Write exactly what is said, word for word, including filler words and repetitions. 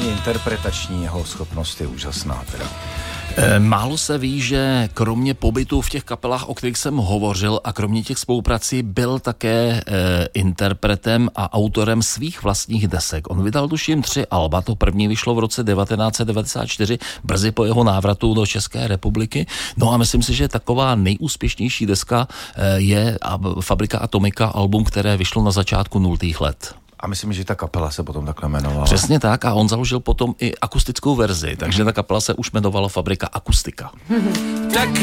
hlavně interpretační jeho schopnost je úžasná teda. Málo se ví, že kromě pobytu v těch kapelách, o kterých jsem hovořil, a kromě těch spoluprací byl také e, interpretem a autorem svých vlastních desek. On vydal tuším tři alba, to první vyšlo v roce devatenáct set devadesát čtyři, brzy po jeho návratu do České republiky. No a myslím si, že taková nejúspěšnější deska e, je Fabrika Atomika, album, které vyšlo na začátku nultých let. A myslím, že ta kapela se potom takhle jmenovala. Přesně tak, a on založil potom i akustickou verzi, takže ta kapela se už jmenovala Fabrika Akustika. Tak